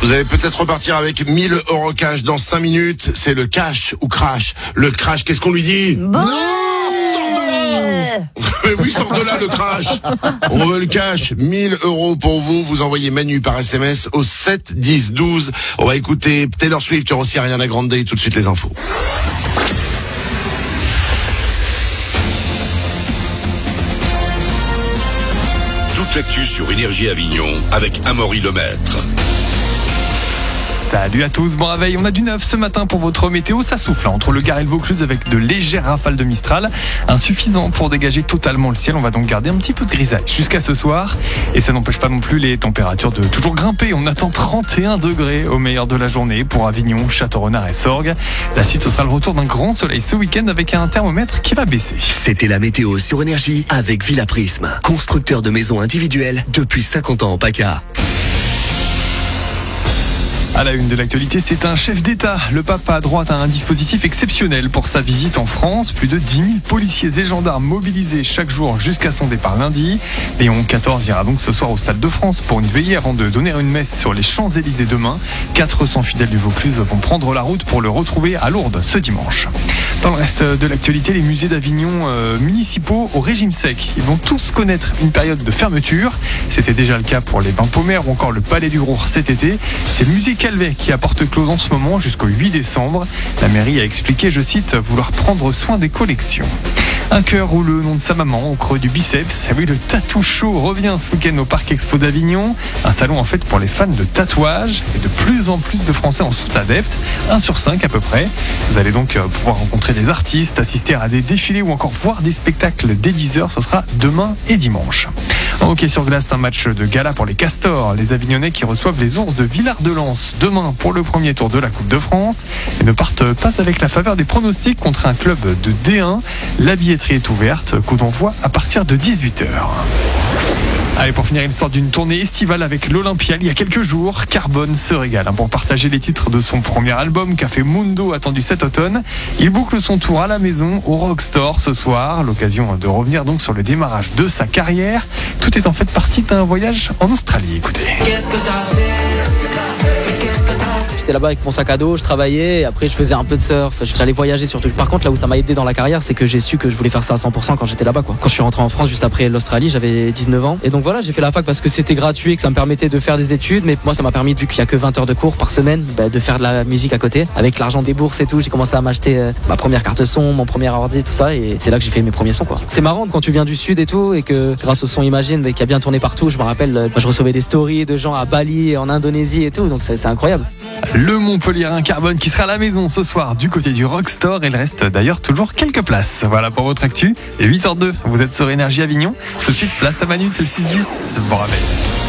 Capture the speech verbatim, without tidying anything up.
Vous allez peut-être repartir avec mille euros cash dans cinq minutes. C'est le cash ou crash. Le crash, qu'est-ce qu'on lui dit? Bon. Non, sors de là. Mais oui, sors de là le crash. On veut le cash. mille euros pour vous. Vous envoyez Manu par S M S au sept dix douze. On va écouter Taylor Swift, il y aura aussi Ariana Grande et tout de suite les infos. Toute l'actu sur Énergie Avignon avec Amaury Lemaître. Salut à tous, bon réveil, on a du neuf ce matin pour votre météo, ça souffle entre le Gard et le Vaucluse avec de légères rafales de Mistral, insuffisant pour dégager totalement le ciel, on va donc garder un petit peu de grisaille jusqu'à ce soir, et ça n'empêche pas non plus les températures de toujours grimper, on attend trente et un degrés au meilleur de la journée pour Avignon, Château-Renard et Sorgues. La suite ce sera le retour d'un grand soleil ce week-end avec un thermomètre qui va baisser. C'était la météo sur Énergie avec Villa Prisme, constructeur de maisons individuelles depuis cinquante ans en PACA. À la une de l'actualité, c'est un chef d'État. Le pape à droite a un dispositif exceptionnel pour sa visite en France. Plus de dix mille policiers et gendarmes mobilisés chaque jour jusqu'à son départ lundi. Léon quatorze ira donc ce soir au Stade de France pour une veillée avant de donner une messe sur les Champs-Élysées demain. quatre cents fidèles du Vaucluse vont prendre la route pour le retrouver à Lourdes ce dimanche. Dans le reste de l'actualité, les musées d'Avignon euh, municipaux au régime sec. Ils vont tous connaître une période de fermeture. C'était déjà le cas pour les Bains Paumères ou encore le Palais du Roure cet été. C'est le musée Calvet qui apporte close en ce moment jusqu'au huit décembre. La mairie a expliqué, je cite, vouloir prendre soin des collections. Un cœur ou le nom de sa maman au creux du biceps. Oui, le Tattoo Show revient ce week-end au Parc Expo d'Avignon. Un salon en fait pour les fans de tatouage. Et de plus en plus de Français en sont adeptes. un sur cinq à peu près. Vous allez donc pouvoir rencontrer des artistes, assister à des défilés ou encore voir des spectacles dès dix heures. Ce sera demain et dimanche. En hockey sur glace, un match de gala pour les Castors. Les Avignonnais qui reçoivent les Ours de Villard-de-Lans demain pour le premier tour de la Coupe de France. Et ne partent pas avec la faveur des pronostics contre un club de D un. La billetterie est ouverte. Coup d'envoi à partir de dix-huit heures. Allez, pour finir, il sort d'une tournée estivale avec l'Olympia il y a quelques jours. Carbone se régale pour partager les titres de son premier album Café Mundo attendu cet automne. Il boucle son tour à la maison au Rockstore ce soir. L'occasion de revenir donc sur le démarrage de sa carrière. Tout est en fait parti d'un voyage en Australie. Écoutez. Qu'est-ce que t'as fait? Qu'est-ce que t'as fait? J'étais là-bas avec mon sac à dos, je travaillais, et après je faisais un peu de surf, j'allais voyager surtout. Par contre, là où ça m'a aidé dans la carrière, c'est que j'ai su que je voulais faire ça à cent pour cent quand j'étais là-bas, quoi. Quand je suis rentré en France juste après l'Australie, j'avais dix-neuf ans. Et donc voilà, j'ai fait la fac parce que c'était gratuit et que ça me permettait de faire des études. Mais moi, ça m'a permis, vu qu'il y a que vingt heures de cours par semaine, bah, de faire de la musique à côté. Avec l'argent des bourses et tout, j'ai commencé à m'acheter euh, ma première carte son, mon premier ordi, tout ça. Et c'est là que j'ai fait mes premiers sons, quoi. C'est marrant quand tu viens du sud et tout, et que grâce au son Imagine, qui a bien tourné partout, je me rappelle, euh, je recevais des stories de gens à Bali, en Indonésie et tout. Donc c'est, c'est incroyable. Le Montpellierin Carbone qui sera à la maison ce soir du côté du Rockstore. Il reste d'ailleurs toujours quelques places. Voilà pour votre actu. Et huit heures deux, vous êtes sur Énergie Avignon. Tout de suite, place à Manu, c'est le six dix. Bon réveil.